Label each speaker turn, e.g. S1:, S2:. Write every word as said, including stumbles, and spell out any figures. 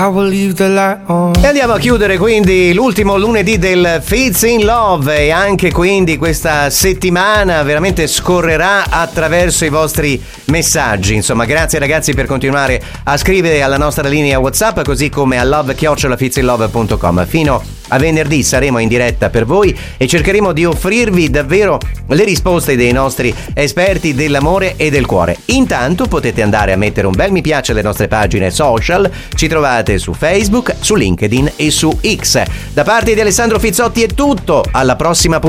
S1: I will leave the light on.
S2: E andiamo a chiudere quindi l'ultimo lunedì del Fits in Love, e anche quindi questa settimana veramente scorrerà attraverso i vostri messaggi. Insomma, grazie ragazzi per continuare a scrivere alla nostra linea WhatsApp, così come a love chiocciola fitsinlove punto com. Fino a venerdì saremo in diretta per voi e cercheremo di offrirvi davvero le risposte dei nostri esperti dell'amore e del cuore. Intanto potete andare a mettere un bel mi piace alle nostre pagine social, ci trovate su Facebook, su LinkedIn e su X. Da parte di Alessandro Fizzotti è tutto, alla prossima puntata.